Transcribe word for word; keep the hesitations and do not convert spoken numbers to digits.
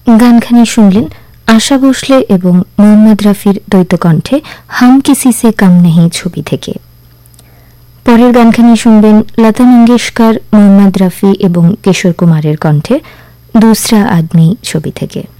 গানখানি শুনলেন আশা ভোসলে এবং মোহাম্মদ রাফির দ্বৈত কণ্ঠে হাম কিসি সে কাম নেহি ছবি থেকে। পরের গানখানি শুনবেন লতা মঙ্গেশকর, মোহাম্মদ রাফি এবং কিশোর কুমারের কণ্ঠে দুসরা আদমি ছবি থেকে।